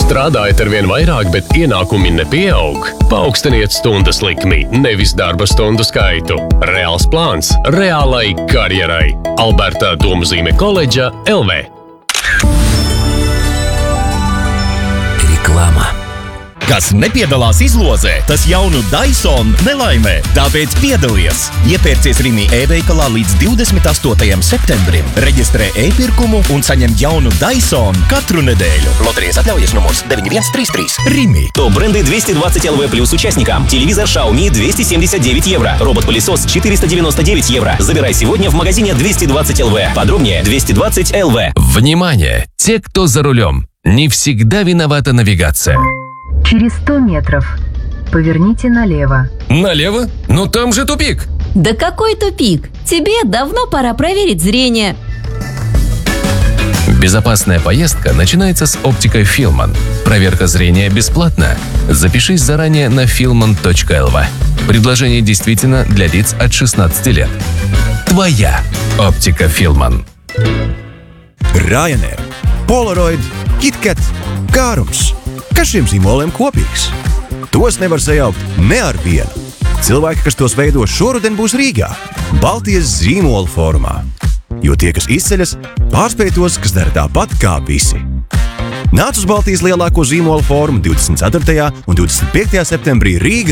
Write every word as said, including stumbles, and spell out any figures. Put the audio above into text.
Strādājat ar vien vairāk, bet ienākumi nepieaug? Paaugstiniet stundas likmi, nevis darba stundu skaitu. Reāls plāns reālai karjerai. Alberta Domzīme koledža L V. Reklāma. Kas nepiedalās izlozē, tas jaunu Dyson nelaimē. Tāpēc piedalies! Iepērcies Rimi e-veikalā līdz divdesmit astotajam septembrim. Reģistrē e-pirkumu un saņem jaunu Dyson katru nedēļу. Loterijas atļaujas numurs девять один три три. Rimi. Топ-бренды двести двадцать эл ви плюс участникам. Телевизор Xiaomi двести семьдесят девять евро. Робот-пылесос четыреста девяносто девять евро. Забирай сегодня в магазине двести двадцать эл ви. Подробнее двести двадцать эл ви. Внимание! Те, кто за рулем, не всегда виновата навигация. Через сто метров поверните налево. Налево? Но там же тупик. Да какой тупик? Тебе давно пора проверить зрение. Безопасная поездка начинается с оптикой Филман. Проверка зрения бесплатна. Запишись заранее на филман точка эл ви. Предложение действительно для лиц от шестнадцати лет. Твоя оптика Филман. Ryanair, Polaroid, KitKat, Kārums. Kas šiem zīmoliem kopīgs? Tos nevar sajaukt ne ar vienu. Cilvēki, kas tos veido, šoruden būs Rīgā, Baltijas zīmola formā. Jo tie, kas izceļas, pārspēj tos, kas dara tāpat kā visi. Nāc uz Baltijas lielāko zīmola formu divdesmit ceturtajā un divdesmit piektajā septembrī Rīgas